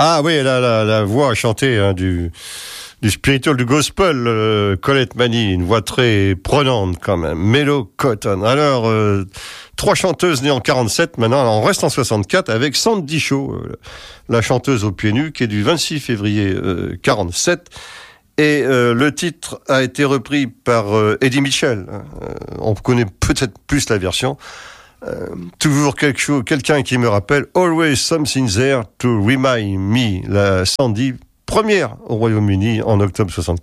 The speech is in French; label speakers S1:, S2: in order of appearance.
S1: Ah oui, la voix chantée du spiritual, du gospel, Colette Mani, une voix très prenante quand même. Mellow Cotton. Alors, 3 chanteuses nées en 47, maintenant on reste en 64 avec Sandy Shaw, la chanteuse aux pieds nus, qui est du 26 février 47. Et le titre a été repris par Eddie Mitchell. On connaît peut-être plus la version. Toujours quelqu'un qui me rappelle Always Something There to Remind Me, la Sandy, première au Royaume-Uni en octobre 64.